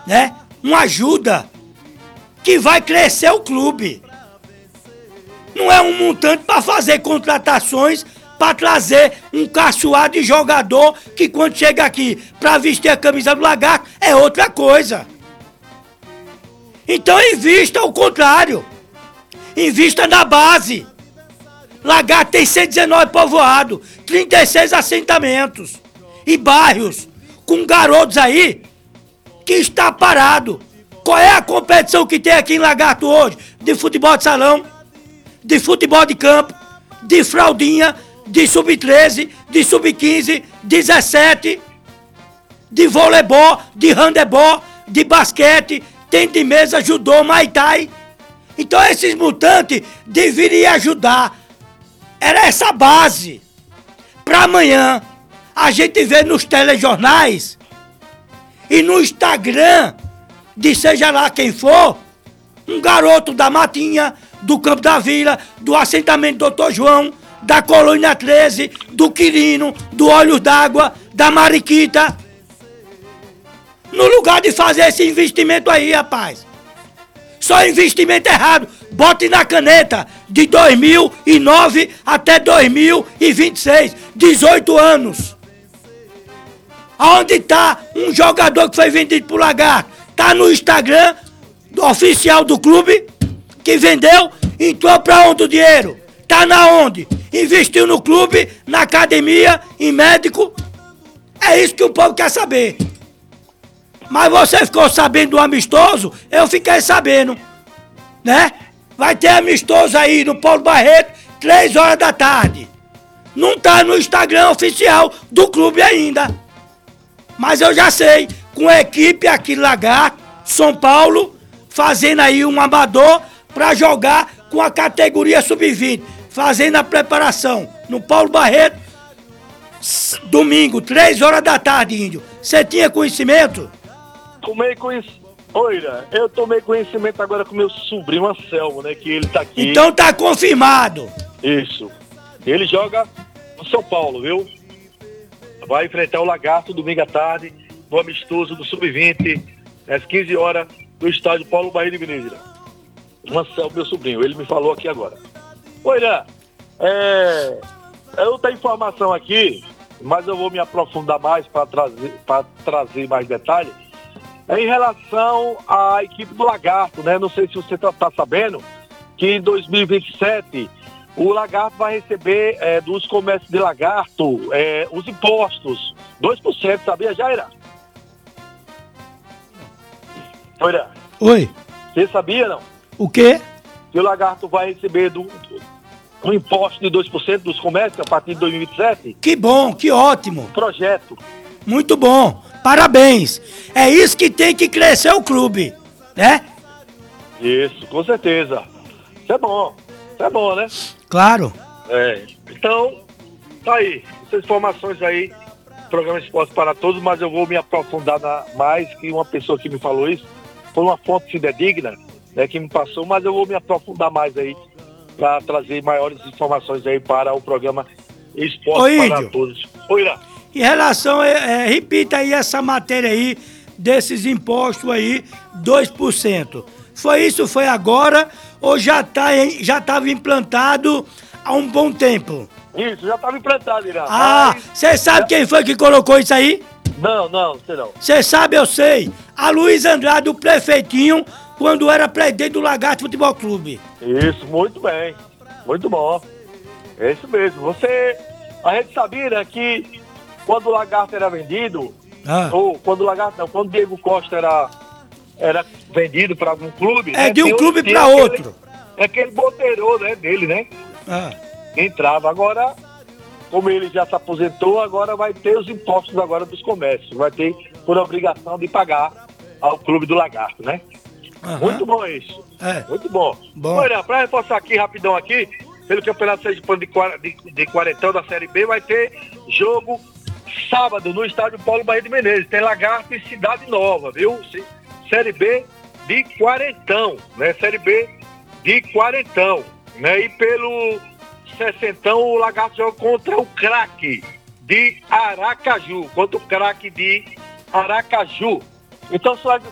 né? Uma ajuda que vai crescer o clube. Não é um montante para fazer contratações, para trazer um caçoado de jogador que quando chega aqui para vestir a camisa do Lagarto é outra coisa. Então invista ao contrário. Invista na base. Lagarto tem 119 povoados, 36 assentamentos e bairros com garotos aí que está parado. Qual é a competição que tem aqui em Lagarto hoje? De futebol de salão, de futebol de campo, de fraldinha, de sub-13, de sub-15, 17, de voleibol, de handebol, de basquete, tem de mesa, judô, muay thai. Então esses mutantes deveriam ajudar. Era essa base. Pra amanhã a gente vê nos telejornais e no Instagram de seja lá quem for, um garoto da Matinha, do Campo da Vila, do assentamento Doutor João, da Colônia 13, do Quirino, do Olhos d'Água, da Mariquita. No lugar de fazer esse investimento aí, rapaz. Só investimento errado. Bote na caneta de 2009 até 2026. 18 anos. Aonde tá um jogador que foi vendido pro Lagarto? Tá no Instagram oficial do clube que vendeu. Entrou pra onde o dinheiro? Tá na onde? Investiu no clube, na academia, em médico. É isso que o povo quer saber. Mas você ficou sabendo do amistoso? Eu fiquei sabendo, né? Vai ter amistoso aí no Paulo Barreto, 3 horas da tarde. Não tá no Instagram oficial do clube ainda. Mas eu já sei, com a equipe aqui Lagarto, São Paulo, fazendo aí um amador pra jogar com a categoria sub-20. Fazendo a preparação no Paulo Barreto, domingo, 3 horas da tarde, Índio. Você tinha conhecimento? Tomei conhecimento. Olha, eu tomei conhecimento agora com meu sobrinho Anselmo, né? Que ele tá aqui. Então tá confirmado. Isso. Ele joga no São Paulo, viu? Vai enfrentar o Lagarto domingo à tarde, no amistoso do Sub-20, às 15 horas, no estádio Paulo Barreto de Veneza. O Anselmo, meu sobrinho, ele me falou aqui agora. Olha, eu não tenho informação aqui, mas eu vou me aprofundar mais para trazer mais detalhes. Em relação à equipe do Lagarto, né? Não sei se você tá sabendo que em 2027 o Lagarto vai receber dos comércios de Lagarto os impostos, 2%, sabia, Jaira? Olha. Oi. Você sabia, não? O quê? Que o Lagarto vai receber um imposto de 2% dos comércios a partir de 2027? Que bom, que ótimo. Projeto. Muito bom. Parabéns. É isso que tem que crescer o clube, né? Isso, com certeza. Isso é bom, né? Claro. Então, tá aí. Essas informações aí, programa Esporte para Todos, mas eu vou me aprofundar mais, que uma pessoa que me falou isso, foi uma fonte fidedigna, né, que me passou, mas eu vou me aprofundar mais aí, para trazer maiores informações aí para o programa Esporte para Todos. Oi, lá. Em relação, repita aí essa matéria aí, desses impostos aí, 2%. Foi agora ou já estava implantado há um bom tempo? Isso, já estava implantado, Irã. Ah, você sabe quem foi que colocou isso aí? Não, sei não. Você sabe, eu sei. A Luiz Andrade, o prefeitinho, quando era presidente do Lagarto Futebol Clube. Isso, muito bem. Muito bom. É isso mesmo. A gente sabia, né, que quando o Lagarto era vendido, ou quando o Diego Costa era vendido para algum clube... de um clube para outro. Aquele boteiro, né, dele, né? Entrava. Agora, como ele já se aposentou, agora vai ter os impostos agora dos comércios. Vai ter por obrigação de pagar ao clube do Lagarto, né? Muito bom isso. Muito bom. Olha, para reforçar aqui, rapidão aqui, pelo Campeonato Sergipano de Quarentão da Série B, vai ter jogo sábado no estádio Paulo Barreto de Menezes. Tem Lagarto e Cidade Nova, viu? Série B de Quarentão, né? Série B de Quarentão, né? E pelo 60, o Lagarto joga contra o Craque de Aracaju. Então,